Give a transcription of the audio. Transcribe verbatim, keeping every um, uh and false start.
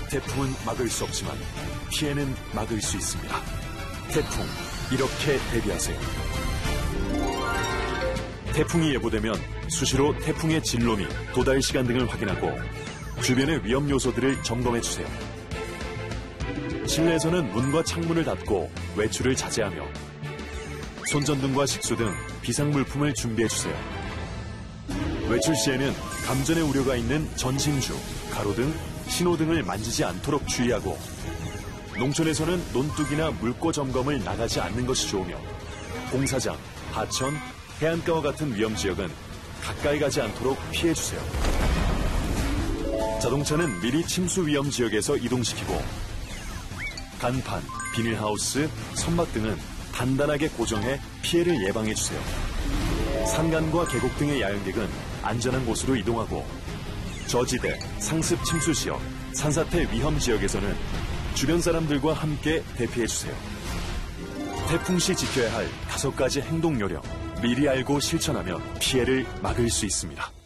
태풍은 막을 수 없지만 피해는 막을 수 있습니다. 태풍, 이렇게 대비하세요. 태풍이 예보되면 수시로 태풍의 진로 및 도달 시간 등을 확인하고 주변의 위험 요소들을 점검해 주세요. 실내에서는 문과 창문을 닫고 외출을 자제하며 손전등과 식수 등 비상물품을 준비해 주세요. 외출 시에는 감전의 우려가 있는 전신주, 가로등, 신호등을 만지지 않도록 주의하고 농촌에서는 논둑이나 물고 점검을 나가지 않는 것이 좋으며 공사장, 하천, 해안가와 같은 위험 지역은 가까이 가지 않도록 피해 주세요. 자동차는 미리 침수 위험 지역에서 이동시키고 간판, 비닐하우스, 선박 등은 단단하게 고정해 피해를 예방해 주세요. 산간과 계곡 등의 야영객은 안전한 곳으로 이동하고 저지대, 상습 침수 지역, 산사태 위험 지역에서는 주변 사람들과 함께 대피해 주세요. 태풍 시 지켜야 할 다섯 가지 행동 요령, 미리 알고 실천하면 피해를 막을 수 있습니다.